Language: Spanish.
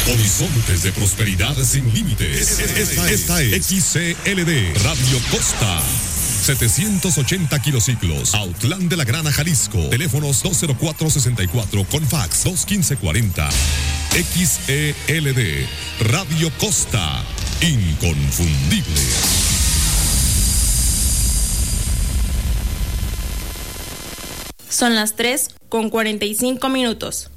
Horizontes de prosperidad sin límites. Esta es XCLD Radio Costa. 780 kilociclos, Autlán de la Grana, Jalisco. Teléfonos 204-64 con fax 215-40. XELD Radio Costa, inconfundible. Son las 3:45.